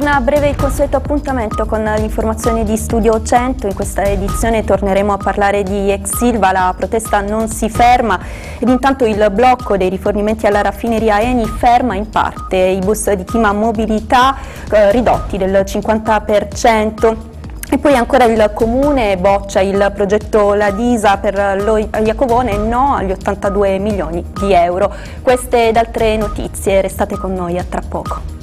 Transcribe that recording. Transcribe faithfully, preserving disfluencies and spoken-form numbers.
Torna a breve il consueto appuntamento con l'informazione di Studio cento. In questa edizione torneremo a parlare di ex Ilva, la protesta non si ferma ed intanto il blocco dei rifornimenti alla raffineria Eni ferma in parte i bus di Chima Mobilità eh, ridotti del cinquanta per cento. E poi ancora il Comune boccia il progetto Ladisa per lo Iacovone, no agli ottantadue milioni di euro. Queste ed altre notizie, restate con noi a tra poco.